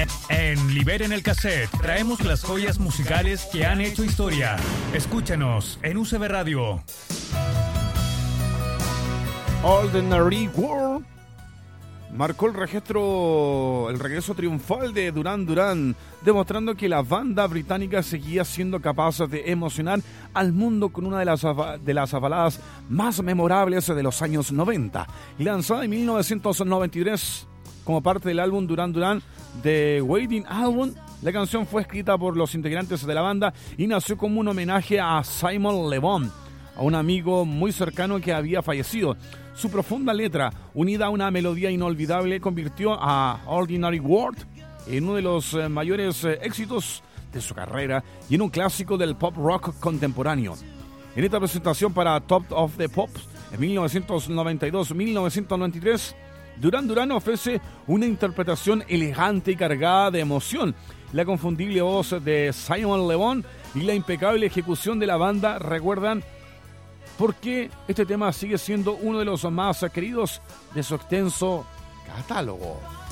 En Liberen el Cassette traemos las joyas musicales que han hecho historia. Escúchanos en UCB Radio. Ordinary World marcó el regreso triunfal de Duran Duran, demostrando que la banda británica seguía siendo capaz de emocionar al mundo con una de las baladas más memorables de los años 90. Lanzada en 1993 como parte del álbum Duran Duran The Wedding Album, la canción fue escrita por los integrantes de la banda y nació como un homenaje a Simon Le Bon, a un amigo muy cercano que había fallecido. Su profunda letra, unida a una melodía inolvidable, convirtió a Ordinary World en uno de los mayores éxitos de su carrera y en un clásico del pop rock contemporáneo. En esta presentación para Top of the Pops en 1992-1993, Duran Duran ofrece una interpretación elegante y cargada de emoción. La confundible voz de Simon Le Bon y la impecable ejecución de la banda recuerdan por qué este tema sigue siendo uno de los más queridos de su extenso catálogo.